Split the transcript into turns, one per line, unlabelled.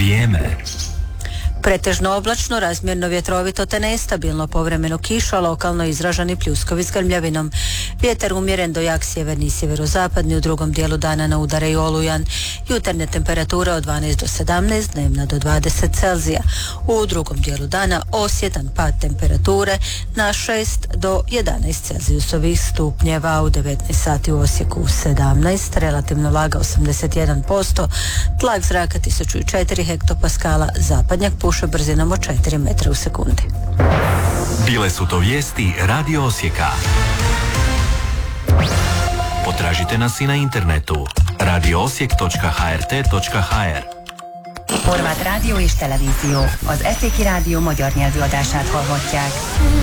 Vrijeme.
Pretežno oblačno, razmjerno vjetrovito te nestabilno, povremeno kiša, lokalno izraženi pljuskovi s grmljavinom. Vjetar umjeren do jak sjeverni i sjeverozapadni, u drugom dijelu dana na udare i olujan. Jutarnje temperature od 12 do 17, dnevna do 20 Celzija. U drugom dijelu dana osjetan pad temperature na 6 do 11 Celzijusovih stupnjeva. U 19 sati u Osijeku 17, relativno vlaga 81%, tlak zraka 1004 hektopaskala, zapadnjak puše brzinom od 4 metra u sekundi.
Bile su to vijesti Radio Osijeka. Potražite nas i na internetu radioosijek.hrt.hr.
Horváth rádió és televízió. Az Eszéki Rádió magyar nyelvű adását hallhatják.